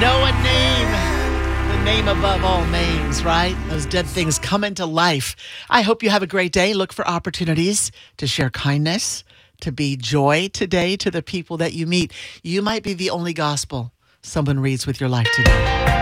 know a name, the name above all names, right? Those dead things come into life. I hope you have a great day. Look for opportunities to share kindness, to be joy today to the people that you meet. You might be the only gospel someone reads with your life today.